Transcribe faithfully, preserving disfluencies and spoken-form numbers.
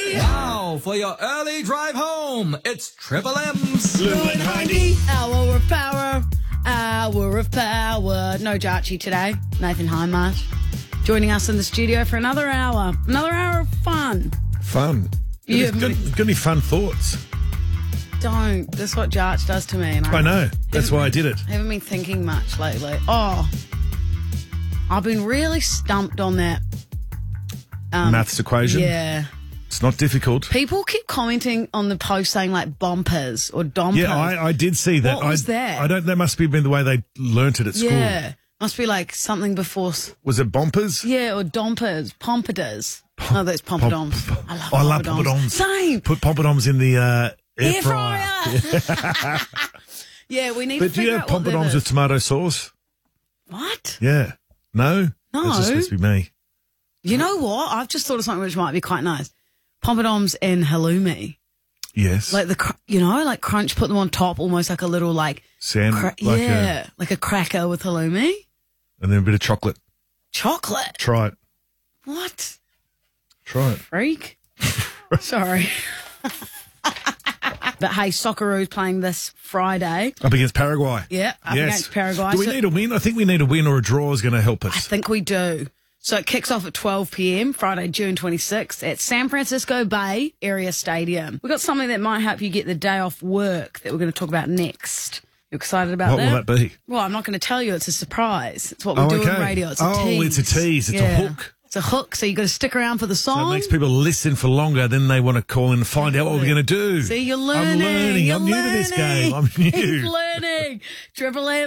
Hindy. Now for your early drive home, it's Triple M's Lou and Hindy. Hour of power, hour of power. No Jarchi today. Nathan Hindmarsh joining us in the studio for another hour. Another hour of fun. Fun. You got, got, got any fun thoughts? Don't. That's what Jarch does to me. And I, I know. That's why I did it. I haven't been thinking much lately. Oh, I've been really stumped on that. Um, Maths equation? Yeah. It's not difficult. People keep commenting on the post saying like bumpers or dompers. Yeah, I, I did see that. What was I, that? I don't. That must have been the way they learnt it at school. Yeah. Must be like something before. s- Was it bumpers? Yeah, or dompers, pompadours. Oh, that's pompadons. Pom- I love I love pompadons. pompadons. Same. Put pompadons in the uh, air, Air fryer. Yeah, we need But to do figure you have out what that pompadons is. with tomato sauce? What? Yeah. No? No. That's just supposed to be me. You know what? I've just thought of something which might be quite nice. Pompadons and halloumi. Yes. Like the, cr- you know, like crunch, put them on top, almost like a little like, Sand, cra- like yeah, like a cracker with halloumi. a, and then a bit of chocolate. Chocolate. Try it. What? Try it. Freak. Sorry. But hey, Socceroos playing this Friday. Up against Paraguay. Yeah, up yes. against Paraguay. Do we So- need a win? I think we need a win or a draw is going to help us. I think we do. So it kicks off at twelve p.m. Friday, June twenty-sixth at San Francisco Bay Area Stadium. We've got something that might help you get the day off work that we're going to talk about next. You excited about What that? will that be? Well, I'm not going to tell you. It's a surprise. It's what we Oh, do okay. on radio. It's a Oh, tease. it's a tease. It's a Yeah. hook. It's a hook, so you got to stick around for the So song. it makes people listen for longer, then they want to call in and find out what we're going to do. See, you're learning. I'm learning. You're I'm new to this learning. game. I'm new. He's learning. Triple M.